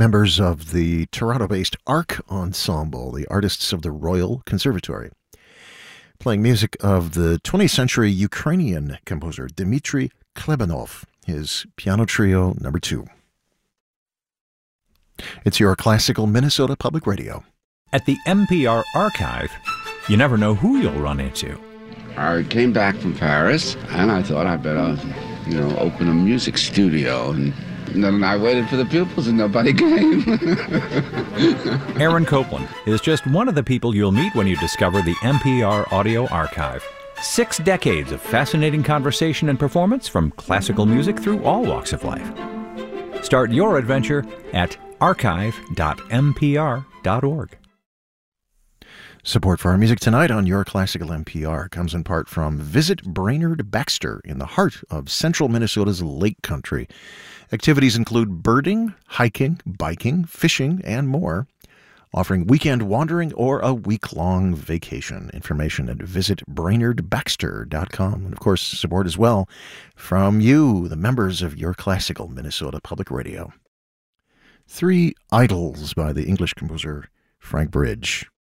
members of the Toronto-based ARC Ensemble, the artists of the Royal Conservatory, playing music of the 20th century Ukrainian composer Dmitry Klebanov, his piano trio number 2. It's your classical Minnesota Public Radio. At the NPR archive, you never know who you'll run into. I came back from Paris, and I thought I better, open a music studio. And then I waited for the pupils, and nobody came. Aaron Copland is just one of the people you'll meet when you discover the NPR Audio Archive. 6 decades of fascinating conversation and performance from classical music through all walks of life. Start your adventure at archive.npr.org. Support for our music tonight on Your Classical NPR comes in part from Visit Brainerd Baxter in the heart of central Minnesota's Lake Country. Activities include birding, hiking, biking, fishing, and more, offering weekend wandering or a week-long vacation. Information at visitbrainerdbaxter.com. And, of course, support as well from you, the members of Your Classical Minnesota Public Radio. 3 Idols by the English composer Frank Bridge.